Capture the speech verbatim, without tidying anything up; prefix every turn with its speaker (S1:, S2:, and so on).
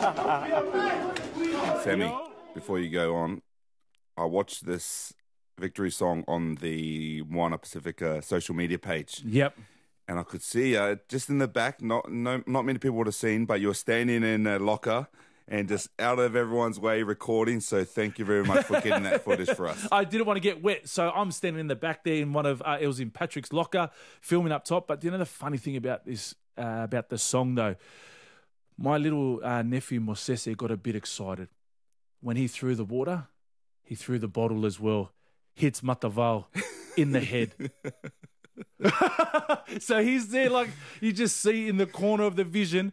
S1: Sammy, before you go on, I watched this victory song on the Moana Pacifica social media page.
S2: Yep.
S1: And I could see uh, just in the back, not no, not many people would have seen, but you were standing in a locker and just out of everyone's way recording. So thank you very much for getting that footage for us.
S2: I didn't want to get wet, so I'm standing in the back there in one of, uh, it was in Patrick's locker, filming up top. But you know the funny thing about this, uh, about the song though, my little uh, nephew Mosese got a bit excited. When he threw the water, he threw the bottle as well. Hits Matavao in the head. So he's there like, you just see in the corner of the vision,